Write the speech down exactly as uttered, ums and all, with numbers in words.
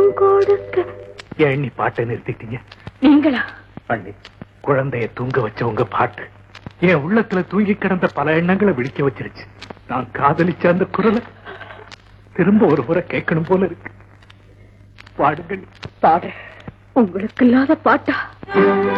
கொடுக்க. ஏன் நீ பாட்டை நிறுத்திட்டீங்க? நீங்களா? அண்ணி, குழந்தைய தூங்க வச்ச உங்க பாட்டு என் உள்ளத்துல தூங்கி கிடந்த பல எண்ணங்களை விழிக்க வச்சிருச்சு. நான் காதலிச்ச அந்த குரலை திரும்ப ஒரு முறை கேட்கணும் போல இருக்கு. பாடுங்கள். பாடு. உங்களுக்கு இல்லாத பாட்டா?